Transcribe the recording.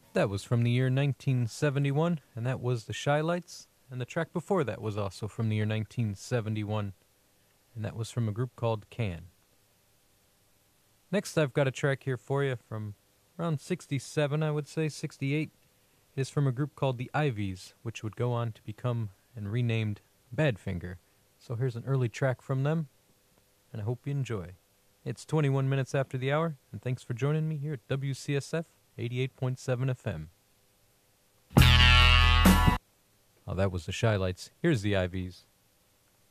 That was from the year 1971, and that was the Shy Lights. And the track before that was also from the year 1971, and that was from a group called Can. Next, I've got a track here for you from around 67, I would say, 68. It is from a group called the Ivies, which would go on to become and renamed Badfinger. So here's an early track from them, and I hope you enjoy. It's 21 minutes after the hour, and thanks for joining me here at WCSF 88.7 FM. Oh, that was the Shy Lights. Here's the Ivies.